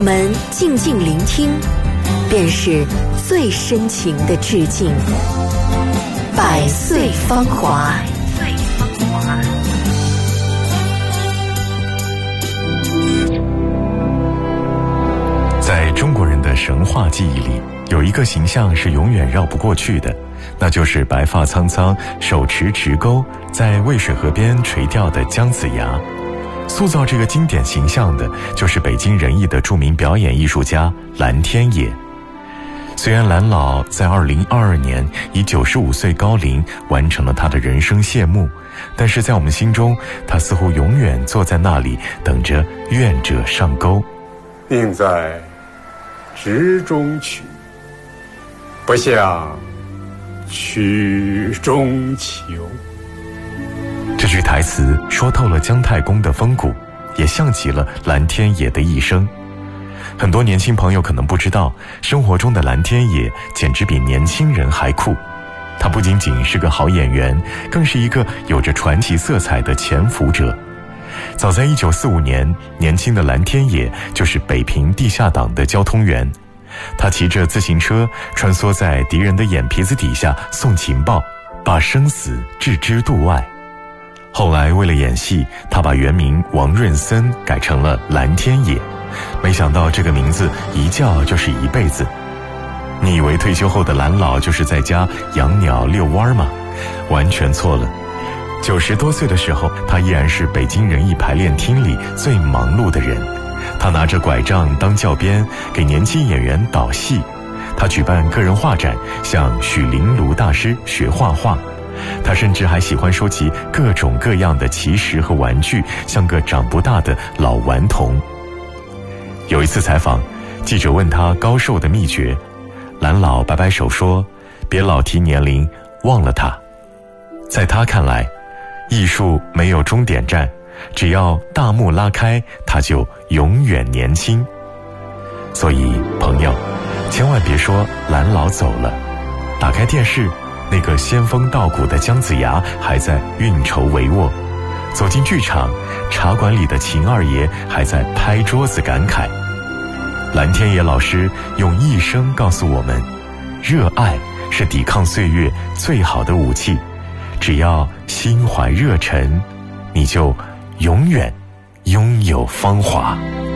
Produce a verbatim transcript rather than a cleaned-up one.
我们静静聆听，便是最深情的致敬。百岁芳华。 在中国人的神话记忆里，有一个形象是永远绕不过去的，那就是白发苍苍、手持直钩，在渭水河边垂钓的姜子牙。塑造这个经典形象的就是北京人艺的著名表演艺术家蓝天野。虽然蓝老在二零二二年以九十五岁高龄完成了他的人生谢幕，但是在我们心中，他似乎永远坐在那里，等着愿者上钩。 宁在直中取，不向曲中求。 这句台词说透了姜太公的风骨，也像极了蓝天野的一生。很多年轻朋友可能不知道，生活中的蓝天野简直比年轻人还酷。他不仅仅是个好演员，更是一个有着传奇色彩的潜伏者。早在一九四五年，年轻的蓝天野就是北平地下党的交通员。他骑着自行车穿梭在敌人的眼皮子底下送情报，把生死置之度外。后来为了演戏，他把原名王润森改成了蓝天野，没想到这个名字一叫就是一辈子。你以为退休后的蓝老就是在家养鸟遛弯吗？完全错了。九十多岁的时候，他依然是北京人艺排练厅里最忙碌的人。他拿着拐杖当教鞭，给年轻演员导戏。他举办个人画展，向许玲庐大师学画画。他甚至还喜欢收集各种各样的奇石和玩具，像个长不大的老顽童。有一次采访，记者问他高寿的秘诀，蓝老摆摆手说：“别老提年龄，忘了他。”在他看来，艺术没有终点站，只要大幕拉开，他就永远年轻。所以朋友，千万别说蓝老走了，打开电视，那个仙风道骨的姜子牙还在运筹帷幄，走进剧场，茶馆里的秦二爷还在拍桌子感慨。蓝天野老师用一生告诉我们，热爱是抵抗岁月最好的武器，只要心怀热忱，你就永远拥有芳华。